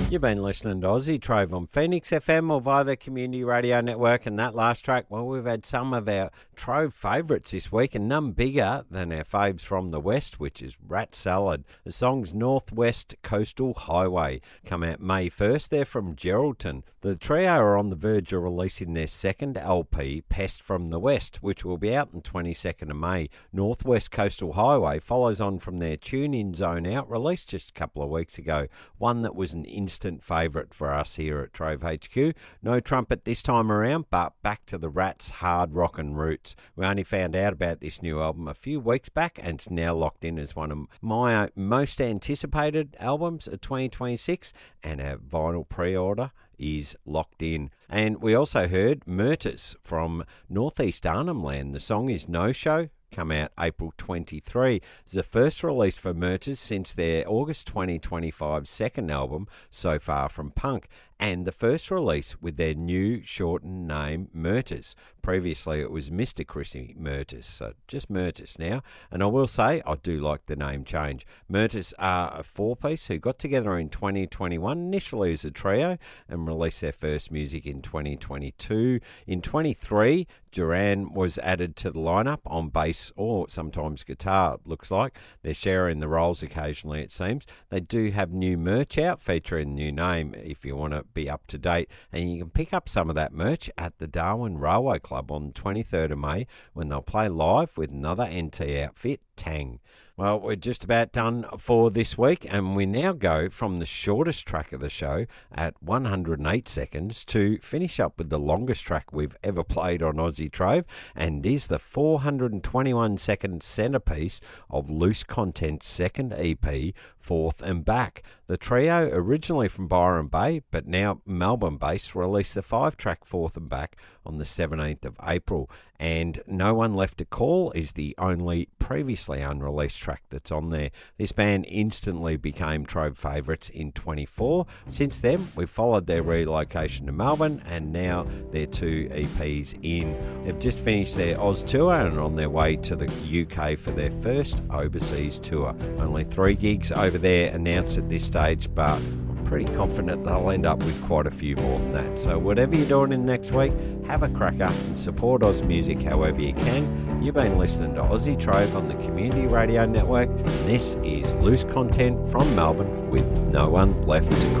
You've been listening to Aussie Trove on Phoenix FM or via the Community Radio Network, and that last track, well, we've had some of our Trove favourites this week, and none bigger than our faves from the West, which is Rat Salad. The song's Northwest Coastal Highway come out May 1st. They're from Geraldton. The trio are on the verge of releasing their second LP, Pest from the West, which will be out on 22nd of May. Northwest Coastal Highway follows on from their Tune-In Zone Out, released just a couple of weeks ago, one that was an instant favourite for us here at Trove HQ. No trumpet this time around, but back to the Rats' hard rockin' roots. We only found out about this new album a few weeks back, and it's now locked in as one of my most anticipated albums of 2026, and our vinyl pre-order is locked in. And we also heard Murters from Northeast Arnhem Land. The song is No Show, come out April 23. It's the first release for Murters since their August 2025 second album, So Far From Punk, and the first release with their new shortened name, Murters. Previously it was Mr. Chrissy Murters, so just Murters now. And I will say, I do like the name change. Murters are a four-piece who got together in 2021, initially as a trio, and released their first music in 2022. In 23, Duran was added to the lineup on bass or sometimes guitar, it looks like. They're sharing the roles occasionally, it seems. They do have new merch out featuring the new name if you want to be up to date, and you can pick up some of that merch at the Darwin Railway Club on 23rd of May when they'll play live with another NT outfit, Tang. Well, we're just about done for this week, and we now go from the shortest track of the show at 108 seconds to finish up with the longest track we've ever played on Aussie Trove, and is the 421-second centrepiece of Loose Content's second EP, Forth and Back. The trio, originally from Byron Bay, but now Melbourne-based, released the 5-track Forth and Back on the 17th of April, and No One Left to Call is the only previously unreleased track that's on there. This band instantly became Trove favourites in 24. Since then, we've followed their relocation to Melbourne, and now they're 2 EPs in. They've just finished their Oz tour and are on their way to the UK for their first overseas tour. Only 3 gigs over there announced at this stage, but I'm pretty confident they'll end up with quite a few more than that. So whatever you're doing in the next week, have a cracker and support Oz music however you can. You've been listening to Aussie Trove on the Community Radio Network, and this is Loose Content from Melbourne with No One Left to Call.